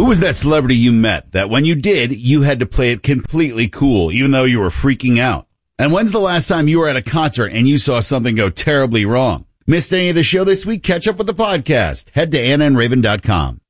Who was that celebrity you met that when you did, you had to play it completely cool, even though you were freaking out? And when's the last time you were at a concert and you saw something go terribly wrong? Missed any of the show this week? Catch up with the podcast. Head to AnnaandRaven.com.